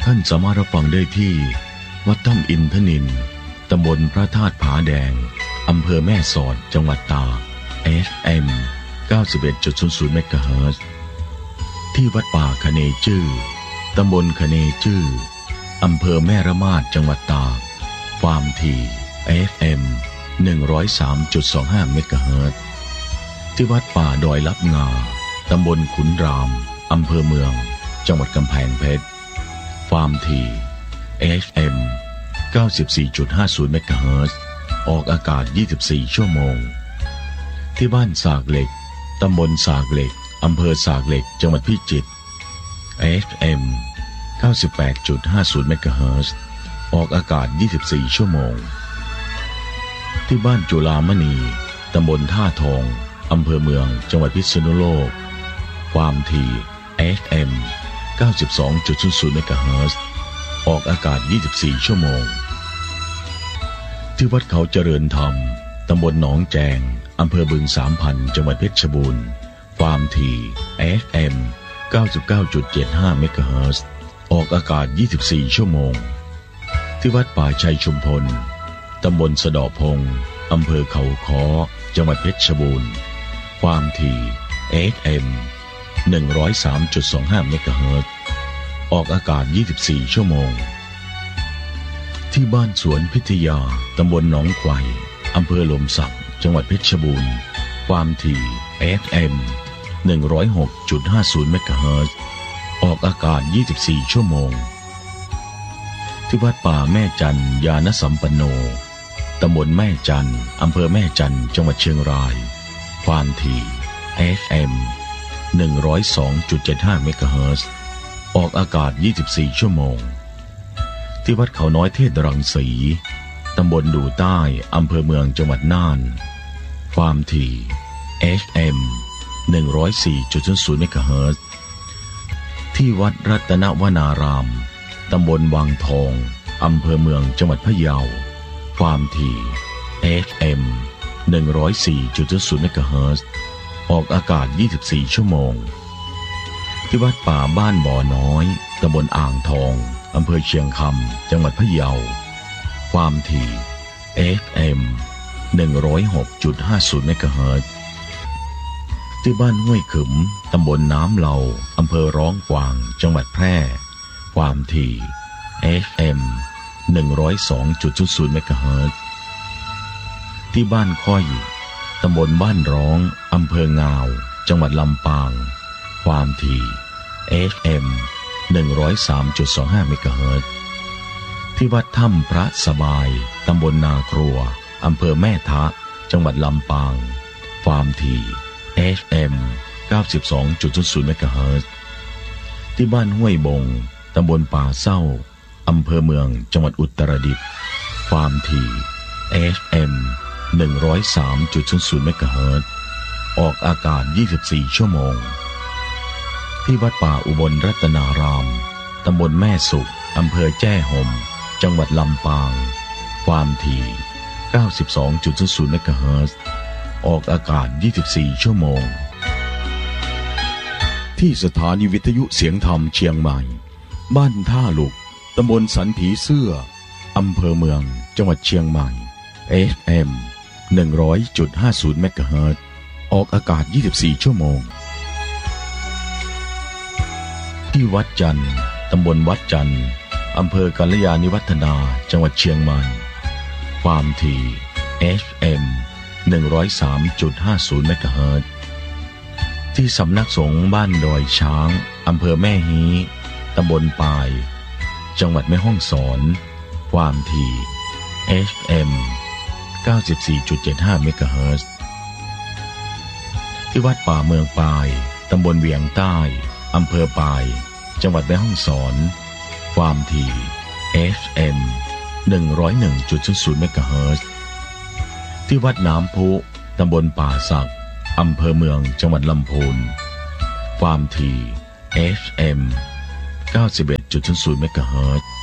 ท่านสามารถรับฟังได้ที่วัดถ้ำอินทนิลตำบลพระธาตุผาแดงอำเภอแม่สอดจังหวัดตาก FM 91.00 เมกะเฮิรตซ์ที่วัดป่าคเนจื้อตำบลคเนจื้ออำเภอแม่ระมาดจังหวัดตากความถี่ FM 103.25 เมกะเฮิรตซ์ที่วัดป่าดอยลับงาตำบลขุนรามอำเภอเมืองจังหวัดกำแพงเพชรความถี่ FM 94.50 เมกะเฮิรตซ์ออกอากาศ24ชั่วโมงที่บ้านสากเหล็กตำบลสากเหล็กอำเภอสากเหล็กจังหวัดพิจิตร FM 98.50 เมกะเฮิรตซ์ออกอากาศ24ชั่วโมงที่บ้านจุฬามณีตำบลท่าทองอำเภอเมืองจังหวัดพิษณุโลกความถี่ FM 92.00 เมกะเฮิรตซ์ออกอากาศ24ชั่วโมงที่วัดเขาเจริญธรรมตำบลหนองแจงอำเภอบึงสามพันจังหวัดเพชรบูรณ์ความถี่ FM 99.75 เมกะเฮิรตซ์ออกอากาศ24ชั่วโมงที่วัดป่าชัยชุมพลตำบลสะเดาะพงอำเภอเขาค้อจังหวัดเพชรบูรณ์ความถี่ FM 103.25 เมกะเฮิรตซ์ออกอากาศ24ชั่วโมงที่บ้านสวนพิทยาตำบลหนองไขว่อำเภอลมสักจังหวัดเพชรบูรณ์ความถี่ FM 106.50 เมกะเฮิรตซ์ออกอากาศ24ชั่วโมงที่วัดป่าแม่จันญาณสัมปันโนตำบลแม่จันอำเภอแม่จันจังหวัดเชียงรายความถี่ FM 102.75 เมกะเฮิรตซ์ออกอากาศ24ชั่วโมงที่วัดเขาน้อยเทศรังสีตำบลดู่ใต้อำเภอเมืองจังหวัดน่านความถี่ FM 104.00 เมกะเฮิรตซ์ที่วัดรัตนวนารามตำบลวังทองอำเภอเมืองจังหวัดพะเยาความถี่ FM 104.00 เมกะเฮิรตซ์ออกอากาศ24ชั่วโมงที่วัดป่าบ้านบ่อน้อยตำบลอ่างทองอำเภอเชียงคำจังหวัดพะเยาความถี่ FM 106.50 เมกะเฮิรตซ์ที่บ้านห้วยขึมตำบลน้ำเหลาอำเภอร้องกวางจังหวัดแพร่ความถี่ FM 102.00 เมกะเฮิรตซ์ที่บ้านค่อยตำบลบ้านร้องอำเภองาวจังหวัดลำปางความถี่ FM 103.25 เมกะเฮิรตซ์ที่วัดถ้ำพระสบายตำบลนาครัวอำเภอแม่ทะจังหวัดลำปางความถี่ FM 92.00 เมกะเฮิรตซ์ที่บ้านห้วยบงตำบลป่าเศร้าอำเภอเมืองจังหวัดอุตรดิตถ์ความถี่ FM 103.00 เมกะเฮิรตซ์ออกอากาศ24ชั่วโมงที่วัดป่าอุบลรัตนารามตำบลแม่สุขอำเภอแจ้ห่มจังหวัดลำปางความถี่ 92.00 เมกะเฮิรตซ์ออกอากาศ24ชั่วโมงที่สถานีวิทยุเสียงธรรมเชียงใหม่บ้านท่าหลุกตำบลสันผีเสื้ออำเภอเมืองจังหวัดเชียงใหม่ FM 100.50 เมกะเฮิรตซ์ออกอากาศ24ชั่วโมงที่วัดจันทร์ตำบลวัดจันทร์อำเภอกัลยาณิวัฒนาจังหวัดเชียงใหม่ความถี่ FM 103.50 เมกะเฮิรตซ์ที่สำนักสงฆ์บ้านดอยช้างอำเภอแม่ฮีตำบลปายจังหวัดแม่ฮ่องสอนความถี่ FM 94.75 เมกะเฮิรตซ์ที่วัดป่าเมืองปายตำบลเวียงใต้อำเภอปายจังหวัดแม่ฮ่องสอนความถี่ FM 101.00 เมกะเฮิรตซ์ที่วัดน้ำพุตำบลป่าสักอำเภอเมืองจังหวัดลำพูนความถี่ FM 91.00 เมกะเฮิรตซ์